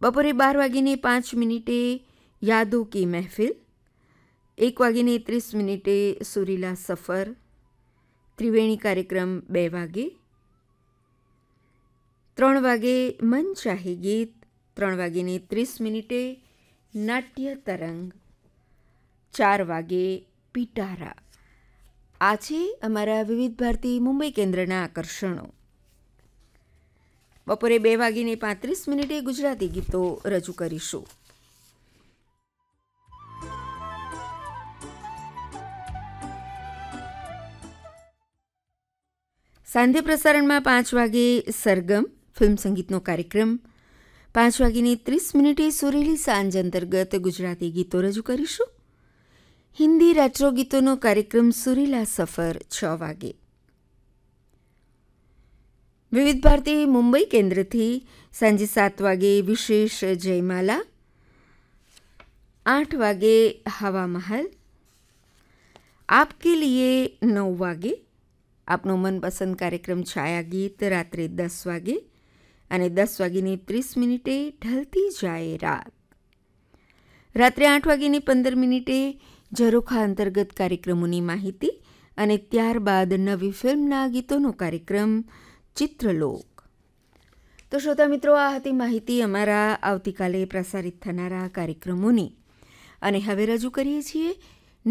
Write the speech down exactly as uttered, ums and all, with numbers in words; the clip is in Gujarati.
બપોરે બાર વાગીને પાંચ મિનિટે યાદો કી મહેફિલ, એક વાગીને ત્રીસ મિનિટે સુરીલા સફર, ત્રિવેણી કાર્યક્રમ બે વાગે, ત્રણ વાગે મન ચાહે ગીત, ત્રણ વાગીને ત્રીસ મિનિટે નાટ્ય તરંગ, ચાર વાગે પિટારા. આ છે અમારા વિવિધ ભારતી મુંબઈ કેન્દ્રના આકર્ષણો. બપોરે બે વાગીને પાંત્રીસ મિનિટે ગુજરાતી ગીતો રજૂ કરીશું. સાંધ્ય પ્રસારણમાં પાંચ વાગે સરગમ ફિલ્મ સંગીતનો કાર્યક્રમ, પાંચ વાગીને ત્રીસ મિનિટે સુરેલી સાંજ અંતર્ગત ગુજરાતી ગીતો રજૂ કરીશું. હિન્દી રાષ્ટ્રગીતોનો કાર્યક્રમ સુરીલા સફર છ વાગે. વિવિધ ભારતી મુંબઈ કેન્દ્રથી સાંજે સાત વાગે વિશેષ જયમાલા, આઠ વાગે હવા મહલ, આપકે લીએ નવ વાગે આપનો મનપસંદ કાર્યક્રમ છાયા ગીત રાત્રે દસ વાગે અને દસ વાગીને ત્રીસ મિનિટે ઢલતી જાય રાત. રાત્રે આઠ વાગીને પંદર મિનિટે ઝરોખા અંતર્ગત કાર્યક્રમોની માહિતી અને ત્યારબાદ નવી ફિલ્મના ગીતોનો કાર્યક્રમ ચિત્રલોક. તો શ્રોતા મિત્રો, આ હતી માહિતી અમારા આવતીકાલે પ્રસારિત થનારા કાર્યક્રમોની. અને હવે રજૂ કરીએ છીએ